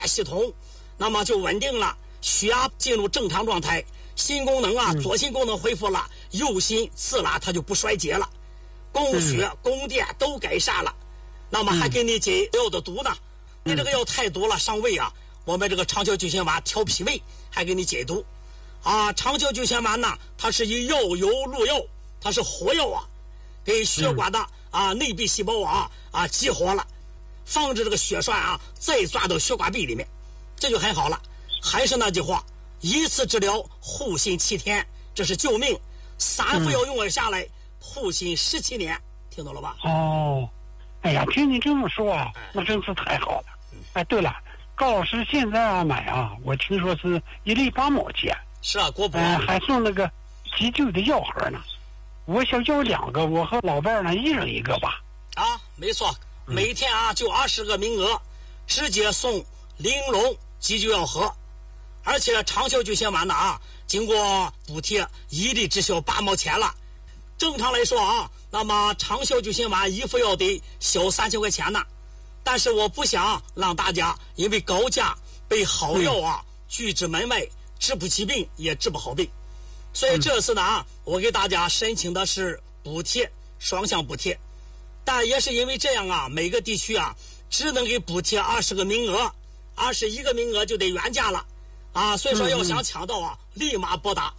系统，那么就稳定了，血压进入正常状态，心功能啊，左心功能恢复了，右心自然它就不衰竭了，供血供电都改善了，那么还给你解药的毒呢，你这个药太毒了伤胃啊，我们这个长效救心丸调脾胃，还给你解毒啊。长效救心丸呢，它是以药油入药，它是活药啊，给血管的内壁细胞激活了，防止这个血栓再钻到血管壁里面，这就很好了。还是那句话，一次治疗护心7天，这是救命，3副药用下来护心17年，听懂了吧？ 哦，哎呀，听你这么说啊，那真是太好了。哎，对了，高老师现在买我听说是1粒8毛钱。 是啊，国补还送那个急救的药盒呢。我想要2个，我和老伴儿呢1人1个吧。 没错，每天就20个名额，直接送玲珑急救药盒，而且长效救心丸呢经过补贴1粒只需要8毛钱了。正常来说那么长效救心丸1副药得小3000块钱呢，但是我不想让大家因为高价被好药拒之门外，治不起病也治不好病，所以这次呢我给大家申请的是补贴，双向补贴，但也是因为这样每个地区只能给补贴20个名额，21个名额就得原价了所以说要想抢到立马拨打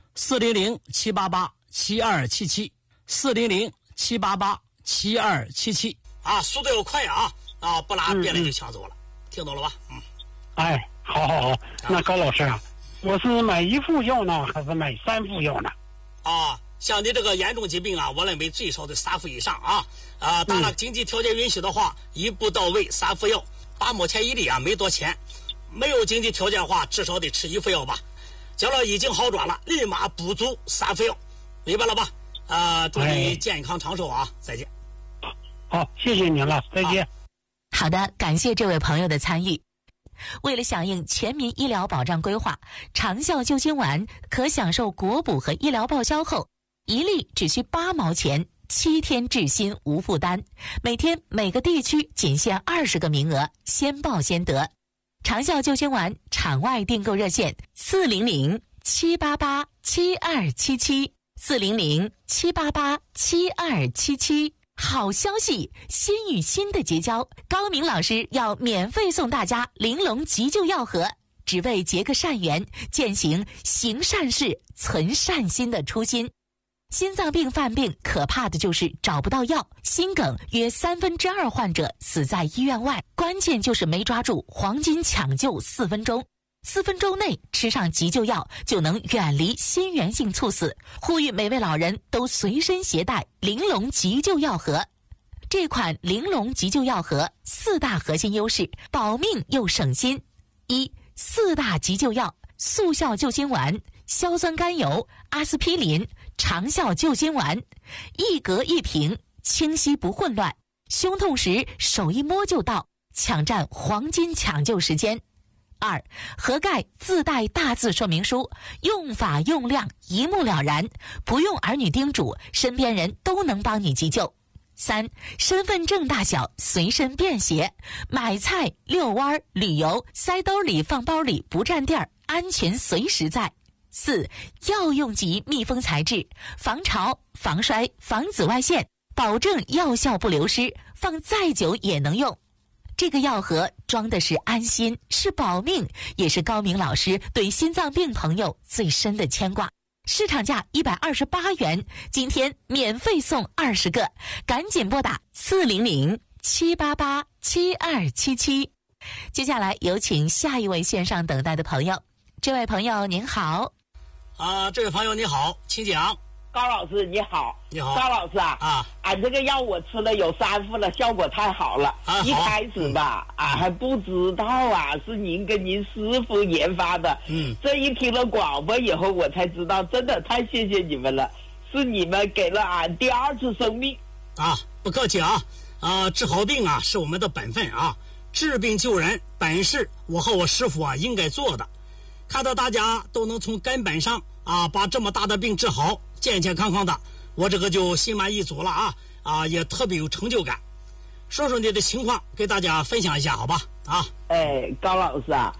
400-788-7277，400-788-7277速度要快不然别人就抢走了，听懂了吧？ 哎，好，那高老师我是买1副药呢，还是买3副药呢？ 像你这个严重疾病我认为最少得3副以上当然经济条件允许的话，一步到位3副药，8毛钱1粒没多钱。没有经济条件的话，至少得吃1副药吧。假如已经好转了，立马补足3副药，明白了吧？祝你健康长寿再见。 好，谢谢您了，再见。 好的，感谢这位朋友的参与。为了响应全民医疗保障规划，长效救心丸可享受国补和医疗报销后，1粒只需8毛钱，7天治心无负担，每天每个地区仅限20个名额，先报先得。长效救心丸场外订购热线400-788-7277，400-788-7277。好消息，心与心的结交，高明老师要免费送大家玲珑急救药盒，只为结个善缘，践行行善事存善心的初心。心脏病犯病可怕的就是找不到药，心梗约2/3患者死在医院外，关键就是没抓住黄金抢救4分钟，4分钟内吃上急救药就能远离心源性猝死。呼吁每位老人都随身携带玲珑急救药盒。这款玲珑急救药盒4大核心优势，保命又省心。4大急救药：速效救心丸、硝酸甘油、阿司匹林、长效救心丸，一格一瓶，清晰不混乱，胸痛时手一摸就到，抢占黄金抢救时间。2. 盒盖自带大字说明书，用法用量一目了然，不用儿女叮嘱，身边人都能帮你急救。3. 身份证大小随身便携，买菜、遛弯、旅游塞兜里放包里不占地儿，安全随时在。4. 药用级密封材质，防潮、防摔、防紫外线，保证药效不流失，放再久也能用。这个药盒装的是安心，是保命，也是高明老师对心脏病朋友最深的牵挂。市场价128元，今天免费送20个，赶紧拨打400-788-7277。接下来有请下一位线上等待的朋友。这位朋友您好。 这位朋友你好，请讲。 高老师你好。 你好， 高老师俺这个药我吃了有3副了，效果太好了。一开始吧还不知道是您跟您师傅研发的。这一听了广播以后我才知道，真的太谢谢你们了，是你们给了俺第2次生命。 不客气治好病是我们的本分治病救人本是我和我师傅应该做的。看到大家都能从根本上把这么大的病治好，健健康康的，我这个就心满意足了也特别有成就感。 说说你的情况，给大家分享一下，好吧？啊， 高老师啊。